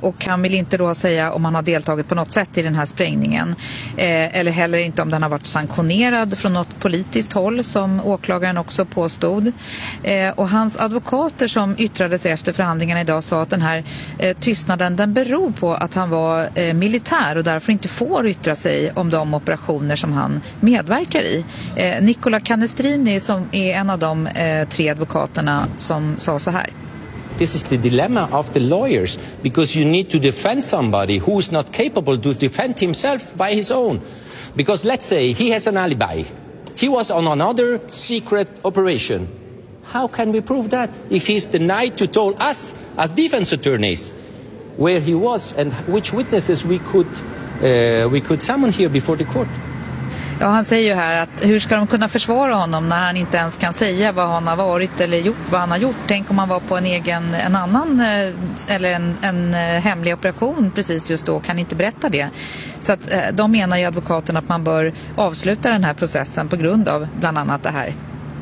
och han vill inte då säga om han har deltagit på något sätt i den här sprängningen eller heller inte om den har varit sanktionerad från något politiskt håll som åklagaren också påstod. Och hans advokater som yttrade sig efter förhandlingarna idag sa att den här tystnaden den beror på att han var militär och därför inte får yttra sig om de operationer som han medverkar i. Nicola Canestrini som är en av de 3 advokaterna som sa så här. This is the dilemma of the lawyers because you need to defend somebody who is not capable to defend himself by his own. Because let's say he has an alibi. He was on another secret operation. How can we prove that if he's denied to tell us as defense attorneys where he was and which witnesses we could summon here before the court? Ja, han säger ju här att hur ska de kunna försvara honom när han inte ens kan säga vad han har varit eller gjort, vad han har gjort. Tänk om han var på en annan eller en hemlig operation precis just då, kan inte berätta det. Så att de menar ju advokaterna att man bör avsluta den här processen på grund av bland annat det här.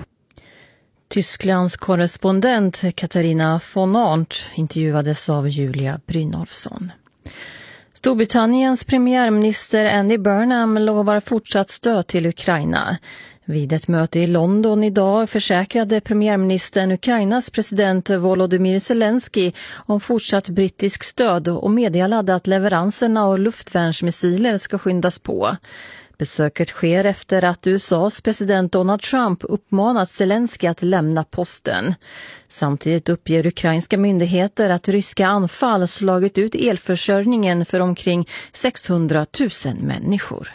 Tysklands korrespondent Katarina von Arndt intervjuades av Julia Brynolfsson. Storbritanniens premiärminister Andy Burnham lovar fortsatt stöd till Ukraina. Vid ett möte i London idag försäkrade premiärministern Ukrainas president Volodymyr Zelensky om fortsatt brittisk stöd och meddelade att leveranserna av luftvärnsmissiler ska skyndas på. Besöket sker efter att USAs president Donald Trump uppmanat Zelensky att lämna posten. Samtidigt uppger ukrainska myndigheter att ryska anfall slagit ut elförsörjningen för omkring 600 000 människor.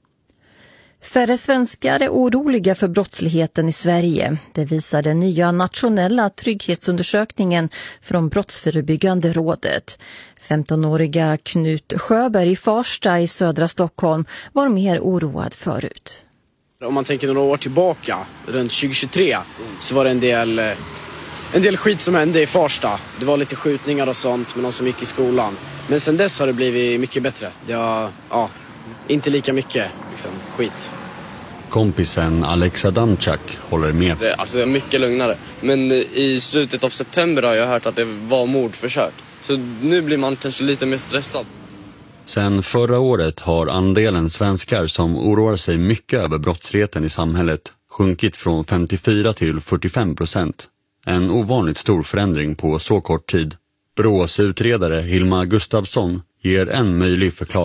Färre svenskar är oroliga för brottsligheten i Sverige. Det visar den nya nationella trygghetsundersökningen från Brottsförebyggande rådet. 15-åriga Knut Sjöberg i Farsta i södra Stockholm var mer oroad förut. Om man tänker några år tillbaka, runt 2023, så var det en del skit som hände i Farsta. Det var lite skjutningar och sånt med någon som gick i skolan. Men sen dess har det blivit mycket bättre. Det har, inte lika mycket skit. Kompisen Alex Adamczak håller med. Alltså mycket lugnare. Men i slutet av september har jag hört att det var mordförsök. Så nu blir man kanske lite mer stressad. Sen förra året har andelen svenskar som oroar sig mycket över brottsligheten i samhället sjunkit från 54 till 45%. En ovanligt stor förändring på så kort tid. BRÅs utredare Hilma Gustafsson ger en möjlig förklaring.